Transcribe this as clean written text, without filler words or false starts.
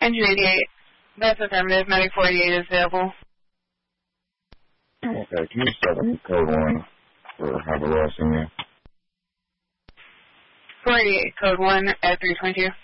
Engine 88. That's affirmative. Medic 48 is available. Okay, can you set up code 1 for Haveloss in there? 48, code 1 at 322.